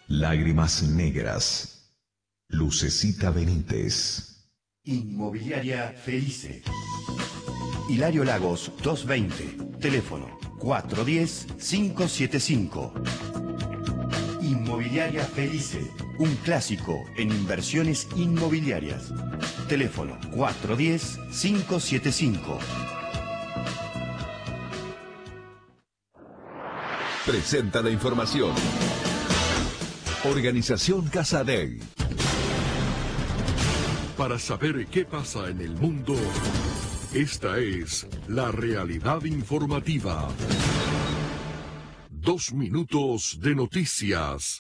Lágrimas negras. Lucecita Benítez. Inmobiliaria Felice. Hilario Lagos 220. Teléfono 410-575. Inmobiliaria Felice. Un clásico en inversiones inmobiliarias. Teléfono 410-575. Presenta la información. Organización Casa Dei. Para saber qué pasa en el mundo, esta es la realidad informativa. 2 minutos de noticias.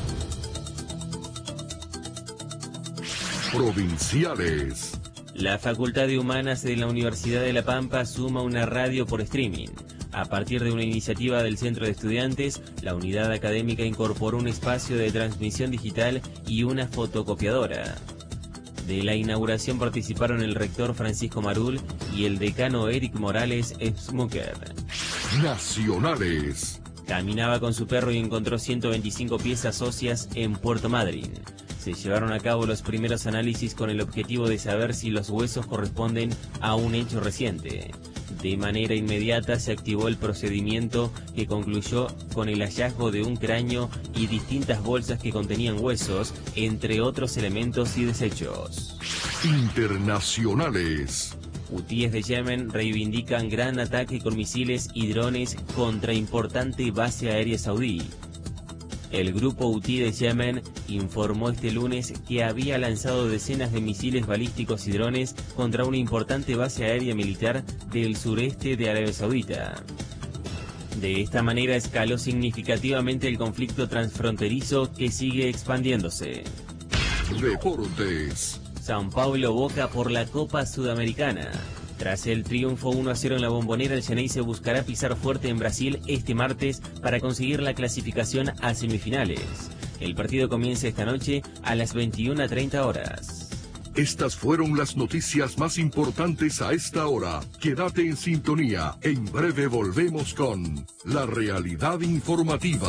Provinciales. La Facultad de Humanas de la Universidad de La Pampa suma una radio por streaming. A partir de una iniciativa del Centro de Estudiantes, la unidad académica incorporó un espacio de transmisión digital y una fotocopiadora. De la inauguración participaron el rector Francisco Marul y el decano Eric Morales Smucker. Nacionales. Caminaba con su perro y encontró 125 piezas óseas en Puerto Madryn. Se llevaron a cabo los primeros análisis con el objetivo de saber si los huesos corresponden a un hecho reciente. De manera inmediata se activó el procedimiento que concluyó con el hallazgo de un cráneo y distintas bolsas que contenían huesos, entre otros elementos y desechos. Internacionales. Hutíes de Yemen reivindican gran ataque con misiles y drones contra importante base aérea saudí. El grupo hutí de Yemen informó este lunes que había lanzado decenas de misiles balísticos y drones contra una importante base aérea militar del sureste de Arabia Saudita. De esta manera escaló significativamente el conflicto transfronterizo que sigue expandiéndose. Deportes. São Paulo Boca por la Copa Sudamericana. Tras el triunfo 1-0 en la Bombonera, el Xeneize buscará pisar fuerte en Brasil este martes para conseguir la clasificación a semifinales. El partido comienza esta noche a las 21:30 horas. Estas fueron las noticias más importantes a esta hora. Quédate en sintonía. En breve volvemos con la realidad informativa.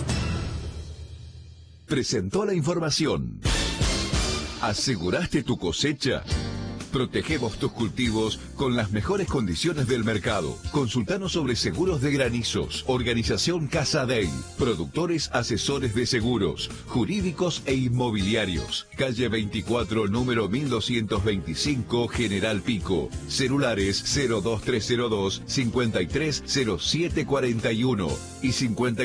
Presentó la información. ¿Aseguraste tu cosecha? Protegemos tus cultivos con las mejores condiciones del mercado. Consultanos sobre seguros de granizos. Organización Casa Dei. Productores asesores de seguros, jurídicos e inmobiliarios. Calle 24, número 1225, General Pico. Celulares 02302 530741 y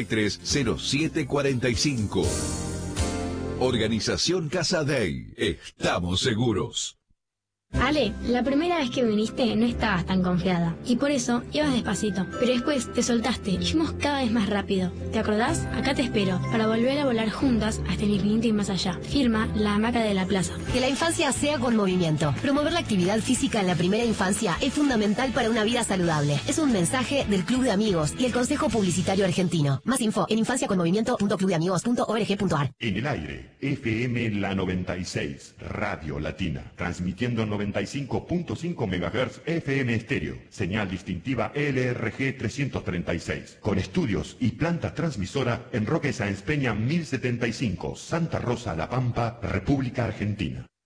530745. Organización Casa Dei. Estamos seguros. Ale, la primera vez que viniste no estabas tan confiada y por eso ibas despacito, pero después te soltaste y fuimos cada vez más rápido. ¿Te acordás? Acá te espero para volver a volar juntas hasta el infinito y más allá. Firma La Hamaca de la Plaza. Que la infancia sea con movimiento. Promover la actividad física en la primera infancia es fundamental para una vida saludable. Es un mensaje del Club de Amigos y el Consejo Publicitario Argentino. Más info en infanciaconmovimiento.clubdeamigos.org.ar. En el aire, FM La 96, Radio Latina, transmitiendo 95.5 MHz FM estéreo, señal distintiva LRG 336, con estudios y planta transmisora en Roque Sáenz Peña 1075, Santa Rosa, La Pampa, República Argentina.